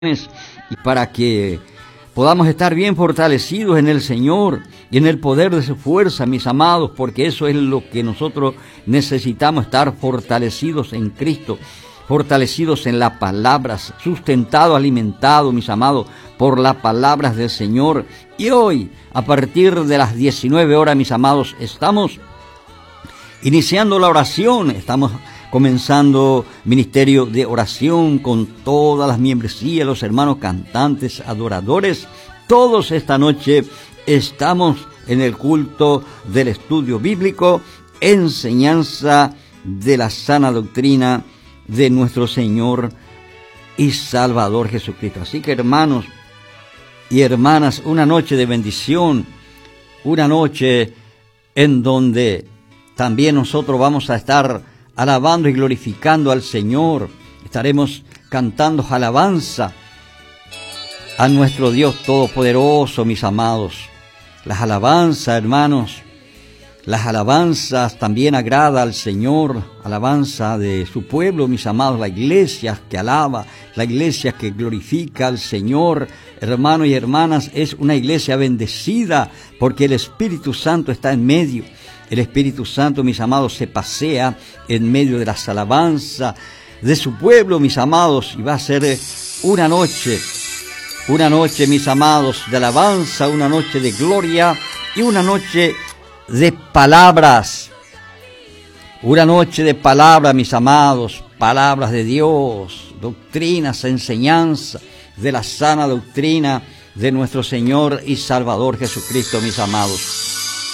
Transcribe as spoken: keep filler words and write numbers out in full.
y para que podamos estar bien fortalecidos en el Señor y en el poder de su fuerza, mis amados, porque eso es lo que nosotros necesitamos, estar fortalecidos en Cristo, fortalecidos en las palabras, sustentados, alimentados, mis amados, por las palabras del Señor. Y hoy, a partir de las diecinueve horas, mis amados, estamos iniciando la oración, estamos comenzando ministerio de oración con todas las membresías, los hermanos cantantes, adoradores. Todos esta noche estamos en el culto del estudio bíblico, enseñanza de la sana doctrina de nuestro Señor y Salvador Jesucristo. Así que, hermanos y hermanas, una noche de bendición, una noche en donde también nosotros vamos a estar alabando y glorificando al Señor. Estaremos cantando alabanza a nuestro Dios Todopoderoso, mis amados. Las alabanzas, hermanos, las alabanzas también agrada al Señor, alabanza de su pueblo, mis amados, la iglesia que alaba, la iglesia que glorifica al Señor. Hermanos y hermanas, es una iglesia bendecida porque el Espíritu Santo está en medio. El Espíritu Santo, mis amados, se pasea en medio de las alabanzas de su pueblo, mis amados, y va a ser una noche, una noche, mis amados, de alabanza, una noche de gloria y una noche de palabras, una noche de palabras, mis amados, palabras de Dios, doctrinas, enseñanza de la sana doctrina de nuestro Señor y Salvador Jesucristo, mis amados.